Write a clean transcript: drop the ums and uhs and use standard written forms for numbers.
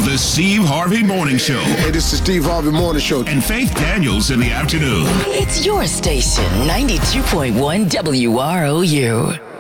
of the Steve Harvey Morning Show. Hey, this is Steve Harvey Morning Show. And Faith Daniels in the afternoon. It's your station, 92.1 WROU.